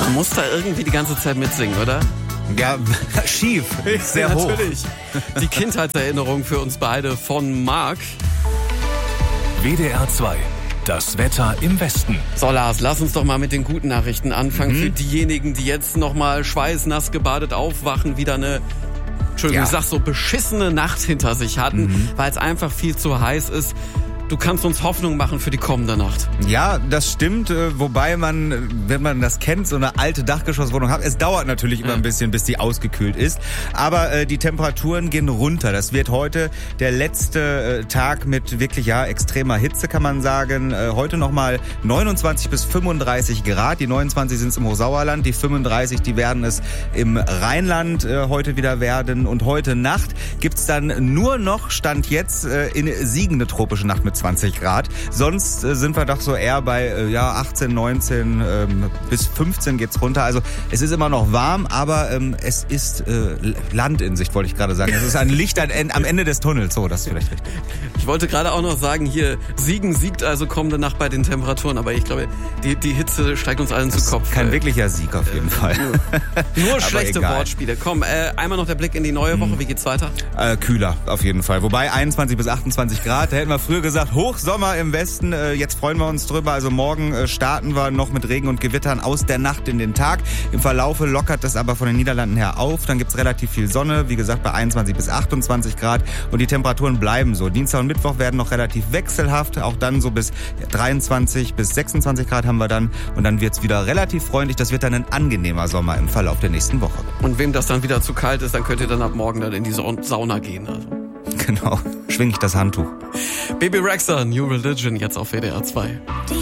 Du musst da irgendwie die ganze Zeit mitsingen, oder? Ja, schief. Sehr hoch. Natürlich. Die Kindheitserinnerung für uns beide von Marc. WDR 2. Das Wetter im Westen. So, Lars, lass uns doch mal mit den guten Nachrichten anfangen. Für diejenigen, die jetzt noch mal schweißnass gebadet aufwachen, wieder eine, Entschuldigung, ich sag so, beschissene Nacht hinter sich hatten, weil es einfach viel zu heiß ist. Du kannst uns Hoffnung machen für die kommende Nacht. Ja, das stimmt. Wobei man, wenn man das kennt, so eine alte Dachgeschosswohnung hat, es dauert natürlich immer ein bisschen, bis die ausgekühlt ist. Aber die Temperaturen gehen runter. Das wird heute der letzte Tag mit wirklich extremer Hitze, kann man sagen. Heute nochmal 29 bis 35 Grad. Die 29 sind es im Hochsauerland, die 35, die werden es im Rheinland heute wieder werden. Und heute Nacht gibt's dann nur noch, Stand jetzt, in Siegen eine tropische Nacht mit 20 Grad. Sonst sind wir doch so eher bei 18, 19 bis 15 geht's runter. Also es ist immer noch warm, aber es ist Land in Sicht, wollte ich gerade sagen. Es ist ein Licht am Ende des Tunnels. So, das ist vielleicht richtig. Ich wollte gerade auch noch sagen, hier, Siegen siegt also kommende Nacht bei den Temperaturen, aber ich glaube, die Hitze steigt uns allen zu Kopf. Kein wirklicher Sieg auf jeden Fall. Nur schlechte Wortspiele. Komm, einmal noch der Blick in die neue Woche. Wie geht's weiter? Kühler, auf jeden Fall. Wobei 21 bis 28 Grad, da hätten wir früher gesagt, Hochsommer im Westen. Jetzt freuen wir uns drüber. Also morgen starten wir noch mit Regen und Gewittern aus der Nacht in den Tag. Im Verlaufe lockert das aber von den Niederlanden her auf. Dann gibt's relativ viel Sonne. Wie gesagt, bei 21 bis 28 Grad. Und die Temperaturen bleiben so. Dienstag und Mittwoch werden noch relativ wechselhaft. Auch dann so bis 23 bis 26 Grad haben wir dann. Und dann wird's wieder relativ freundlich. Das wird dann ein angenehmer Sommer im Verlauf der nächsten Woche. Und wem das dann wieder zu kalt ist, dann könnt ihr dann ab morgen dann in die Sauna gehen. Also. Genau. Schwing ich das Handtuch. Bebe Rexha, New Religion, jetzt auf WDR 2.